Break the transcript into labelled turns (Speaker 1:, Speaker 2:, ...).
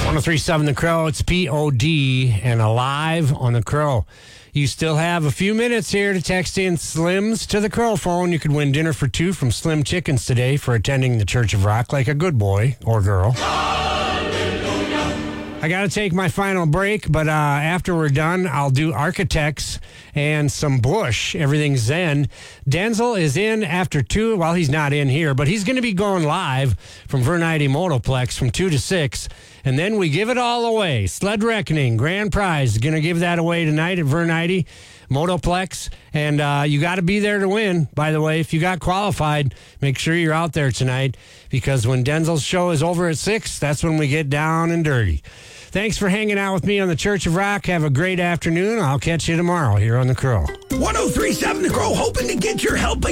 Speaker 1: 1037 The Crow, it's P-O-D and Alive on The Crow. You still have a few minutes here to text in Slims to the Crow phone. You could win dinner for two from Slim Chickens today for attending the Church of Rock like a good boy or girl. I got to take my final break, but after we're done, I'll do Architects and some Bush, Everything's Zen. Denzel is in after 2. Well, he's not in here, but he's going to be going live from Vernite Motoplex from 2 to 6. And then we give it all away. Sled Reckoning, grand prize. Going to give that away tonight at Vernite Motoplex. And you got to be there to win. By the way, if you got qualified, make sure you're out there tonight, because when Denzel's show is over at 6, that's when we get down and dirty. Thanks for hanging out with me on the Church of Rock. Have a great afternoon. I'll catch you tomorrow here on The Crow.
Speaker 2: 1037 The Crow, hoping to get your help